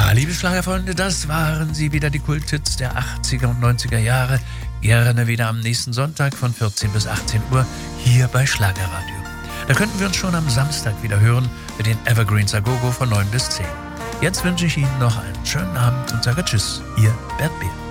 Ja, liebe Schlagerfreunde, das waren sie wieder, die Kulthits der 80er und 90er Jahre. Gerne wieder am nächsten Sonntag von 14 bis 18 Uhr hier bei Schlagerradio. Da könnten wir uns schon am Samstag wieder hören mit den Evergreens Agogo von 9 bis 10. Jetzt wünsche ich Ihnen noch einen schönen Abend und sage Tschüss, Ihr Bert Behl.